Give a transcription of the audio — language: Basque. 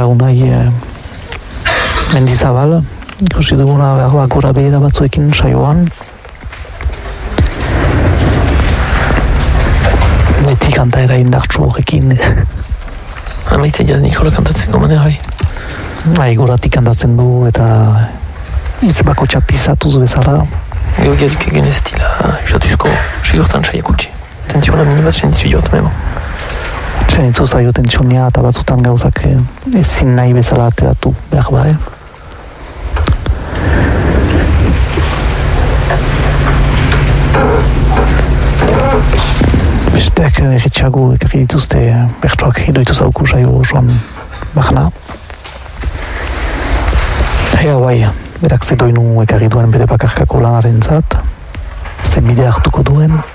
Unai Mendizabal, ikusi duguna gora behera batzuekin saioan. Beti kantaera indartsu horrekin. Amaite jada Nikola kantatzeko mane, hai? Goratik kantatzen du eta hitz bako txapizatuz bezala. Geogiadik egin ez dila, jatuzko sigurtan saiak utzi. Tentsiola minibat senditzu jot, memo. Senditzu zaio tentsionia eta batzutan gauzak ezin nahi bezala ateratu behar bai. Besteak erretxago ekarri dituzte bertsoak idoitu zauku saio osoan bahna. Ea bai, berak zedoinu ekarri duen bere bakarkako lanaren zat, zen bide hartuko duen.